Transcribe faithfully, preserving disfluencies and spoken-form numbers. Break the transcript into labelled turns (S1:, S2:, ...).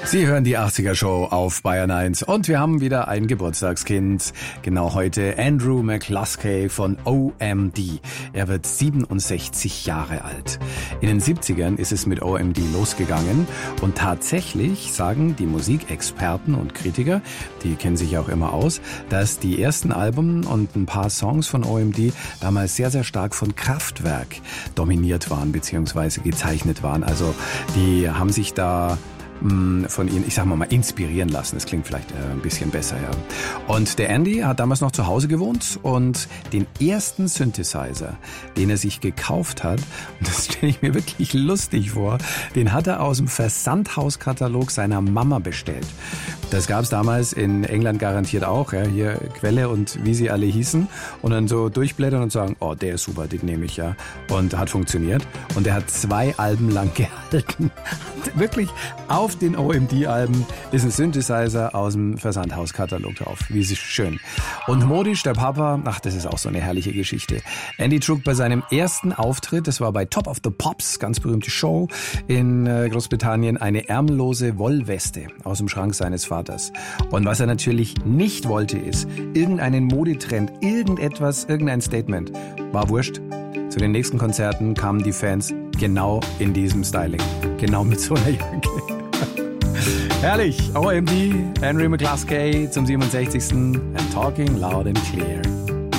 S1: Sie hören die achtziger Show auf Bayern eins und wir haben wieder ein Geburtstagskind. Genau heute Andrew McCluskey von O M D. Er wird siebenundsechzig Jahre alt. In den siebzigern ist es mit O M D losgegangen und tatsächlich sagen die Musikexperten und Kritiker, die kennen sich auch immer aus, dass die ersten Alben und ein paar Songs von O M D damals sehr, sehr stark von Kraftwerk dominiert waren bzw. gezeichnet waren. Also die haben sich da von ihnen, ich sag mal mal, inspirieren lassen. Das klingt vielleicht äh, ein bisschen besser, ja. Und der Andy hat damals noch zu Hause gewohnt und den ersten Synthesizer, den er sich gekauft hat, und das stelle ich mir wirklich lustig vor, den hat er aus dem Versandhauskatalog seiner Mama bestellt. Das gab es damals in England garantiert auch, ja, hier Quelle und wie sie alle hießen, und dann so durchblättern und sagen, oh, der ist super, den nehme ich, ja. Und hat funktioniert. Und der hat zwei Alben lang gehalten. Wirklich auf den O M D-Alben ist ein Synthesizer aus dem Versandhauskatalog drauf. Wie schön. Und modisch, der Papa, ach, das ist auch so eine herrliche Geschichte. Andy trug bei seinem ersten Auftritt, das war bei Top of the Pops, ganz berühmte Show in Großbritannien, eine ärmellose Wollweste aus dem Schrank seines Vaters. Und was er natürlich nicht wollte, ist irgendeinen Modetrend, irgendetwas, irgendein Statement. War wurscht. Zu den nächsten Konzerten kamen die Fans genau in diesem Styling. Genau mit so einer Jacke. Herrlich. O M D, Andrew McCluskey zum siebenundsechzigsten and talking loud and clear.